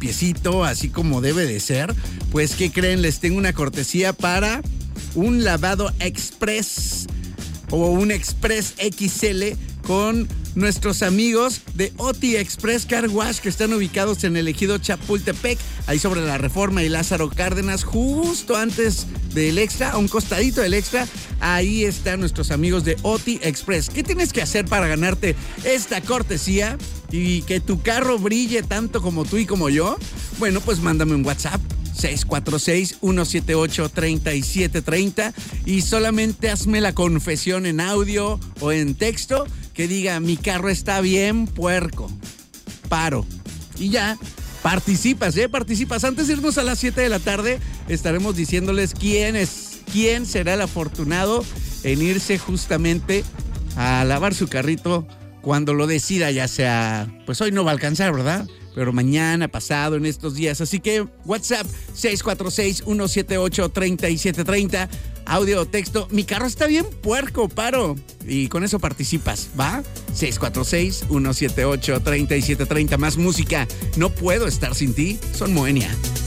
limpiecito, así como debe de ser, pues ¿qué creen? Les tengo una cortesía para un lavado express o un express XL con nuestros amigos de Oti Express Car Wash, que están ubicados en el ejido Chapultepec, ahí sobre la Reforma y Lázaro Cárdenas, justo antes del Extra, a un costadito del Extra. Ahí están nuestros amigos de Oti Express. ¿Qué tienes que hacer para ganarte esta cortesía y que tu carro brille tanto como tú y como yo? Bueno, pues mándame un WhatsApp 646-178-3730 y solamente hazme la confesión en audio o en texto que diga: mi carro está bien puerco, paro. Y ya, participas. Antes de irnos a las 7 de la tarde, estaremos diciéndoles quién será el afortunado en irse justamente a lavar su carrito cuando lo decida, ya sea, pues hoy no va a alcanzar, ¿verdad? Pero mañana, pasado, en estos días. Así que WhatsApp 646-178-3730. Audio o texto: mi carro está bien puerco, paro. Y con eso participas, ¿va? 646-178-3730. Más música. No puedo estar sin ti. Son Moenia.